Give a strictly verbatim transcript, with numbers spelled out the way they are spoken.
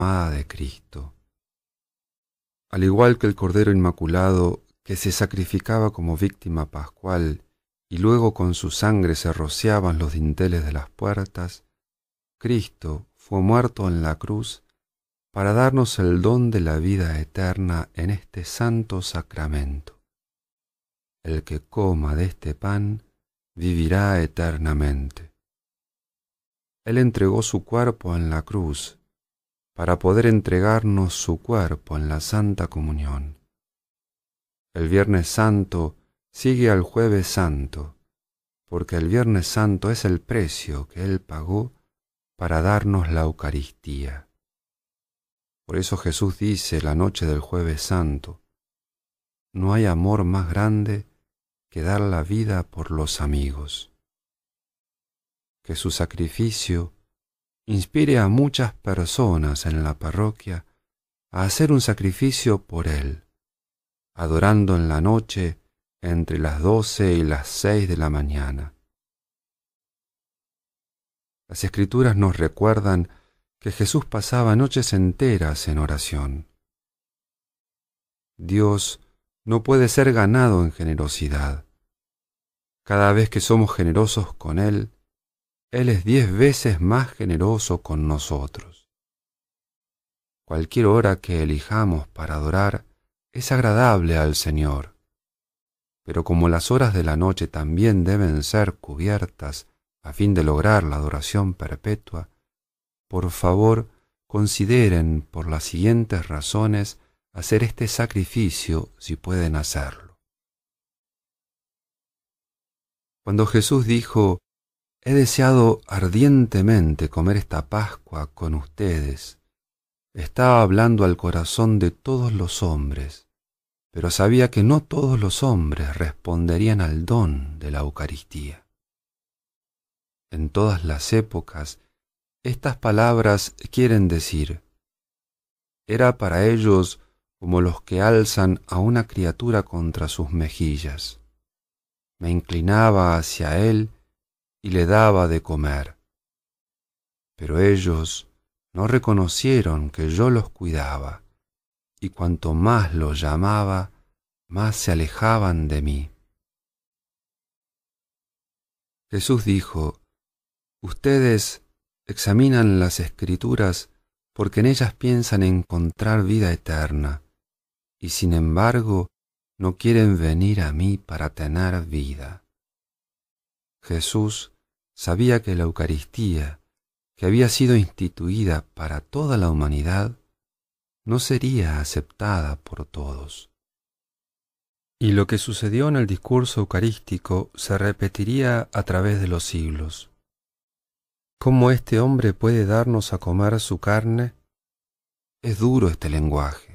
amada de Cristo. Al igual que el Cordero Inmaculado que se sacrificaba como víctima pascual y luego con su sangre se rociaban los dinteles de las puertas, Cristo fue muerto en la cruz para darnos el don de la vida eterna en este santo sacramento. El que coma de este pan vivirá eternamente. Él entregó su cuerpo en la cruz para poder entregarnos su cuerpo en la Santa Comunión. El Viernes Santo sigue al Jueves Santo, porque el Viernes Santo es el precio que Él pagó para darnos la Eucaristía. Por eso Jesús dice la noche del Jueves Santo: no hay amor más grande que dar la vida por los amigos. Que su sacrificio inspire a muchas personas en la parroquia a hacer un sacrificio por Él, adorando en la noche entre las doce y las seis de la mañana. Las Escrituras nos recuerdan que Jesús pasaba noches enteras en oración. Dios no puede ser ganado en generosidad. Cada vez que somos generosos con Él, Él es diez veces más generoso con nosotros. Cualquier hora que elijamos para adorar es agradable al Señor, pero como las horas de la noche también deben ser cubiertas a fin de lograr la adoración perpetua, por favor consideren por las siguientes razones hacer este sacrificio si pueden hacerlo. Cuando Jesús dijo: he deseado ardientemente comer esta Pascua con ustedes, estaba hablando al corazón de todos los hombres, pero sabía que no todos los hombres responderían al don de la Eucaristía. En todas las épocas, estas palabras quieren decir: era para ellos como los que alzan a una criatura contra sus mejillas. Me inclinaba hacia él y le daba de comer. Pero ellos no reconocieron que yo los cuidaba, y cuanto más los llamaba, más se alejaban de mí. Jesús dijo: ustedes examinan las Escrituras porque en ellas piensan encontrar vida eterna, y sin embargo no quieren venir a mí para tener vida. Jesús sabía que la Eucaristía, que había sido instituida para toda la humanidad, no sería aceptada por todos. Y lo que sucedió en el discurso eucarístico se repetiría a través de los siglos. ¿Cómo este hombre puede darnos a comer su carne? Es duro este lenguaje.